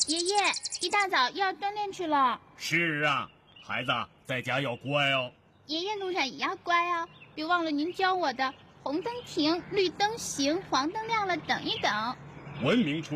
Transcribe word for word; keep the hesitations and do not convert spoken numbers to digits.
爷爷，一大早又要锻炼去了。 是啊，孩子在家要乖哦。 爷爷路上也要乖哦，别忘了您教我的红灯停，绿灯行，黄灯亮了等一等。 文明出